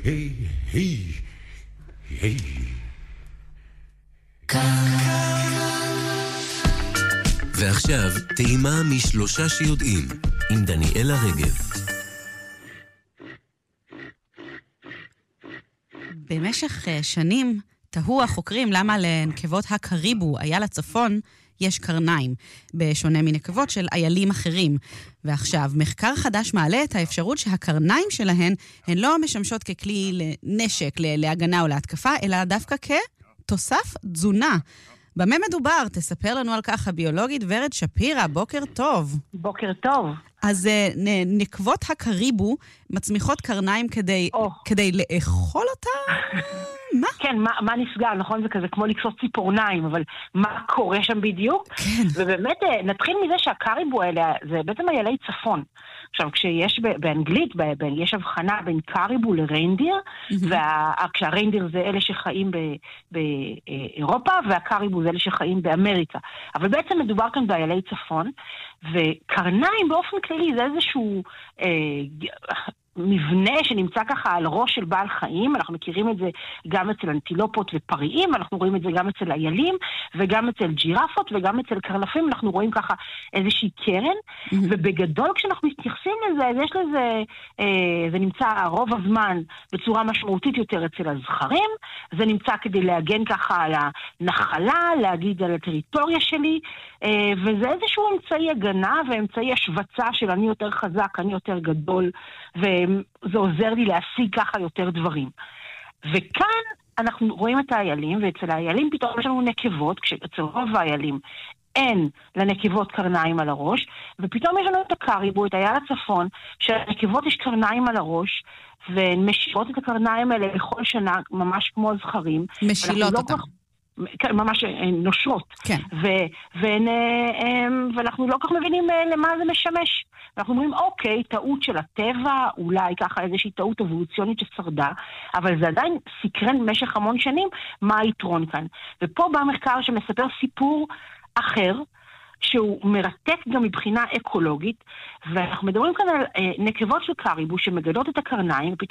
היי, היי, היי. ועכשיו, טעימה משלושה שיודעים, עם דניאלה רגב. במשך שנים תהו החוקרים למה לנקבות הקריבו, אייל הצפון, יש קרניים, בשונה מנקבות של איילים אחרים. ועכשיו, מחקר חדש מעלה את האפשרות שהקרניים שלהן הן לא משמשות ככלי לנשק, להגנה או להתקפה, אלא דווקא כתוסף תזונה. במה מדובר? תספר לנו על כך הביולוגית ורד שפירא. בוקר טוב. בוקר טוב. אז נקבות הקריבו מצמיחות קרניים כדי לאכול אותה? מה? כן, מה נסגר, נכון? זה כזה כמו לקסוס ציפורניים, אבל מה קורה שם בדיוק? כן. ובאמת נתחיל מזה שהקריבו האלה, זה בעצם איילי צפון. עכשיו, כשיש באנגלית, יש הבחנה בין קריבו לריינדיר, כשהריינדיר זה אלה שחיים באירופה, והקריבו זה אלה שחיים באמריקה. אבל בעצם מדובר כאן באיילי צפון, וקרניים באופן כללי זה איזשהו מבנה שנמצא ככה על ראש של בעל חיים. אנחנו מכירים את זה גם אצל אנטילופות ופריים, אנחנו רואים את זה גם אצל איילים, וגם אצל ג'ירפות, וגם אצל קרנפים, אנחנו רואים ככה איזושהי קרן, ובגדול כשאנחנו מתייחסים לזה, אז יש לזה, זה נמצא רוב הזמן בצורה משמעותית יותר אצל הזכרים, זה נמצא כדי להגן ככה על הנחלה, להגיד על הטריטוריה שלי, וזה איזשהו אמצעי הגנה ואמצעי השבצה של אני יותר חזק, אני יותר גדול, וזה עוזר לי להשיג ככה יותר דברים. וכאן אנחנו רואים את האיילים, ואצל האיילים פתאום יש לנו נקבות, כשאצל רוב האיילים אין לנקבות קרניים על הראש, ופתאום יש לנו את הקריבו, את אייל הצפון, שלנקבות יש קרניים על הראש, והן משילות את הקרניים האלה בכל שנה, ממש כמו הזכרים. משילות אותם. ממש נושרות. כן. ואנחנו לא כך מבינים למה זה משמש. אנחנו אומרים, אוקיי, טעות של הטבע, אולי ככה איזושהי טעות אבולוציונית ששרדה, אבל זה עדיין סקרן במשך המון שנים, מה היתרון כאן. ופה בא מחקר שמספר סיפור אחר, שהוא מרתק גם מבחינה אקולוגית, ואנחנו מדברים כאן על נקבות של קריבו שמגדלות את הקרניים,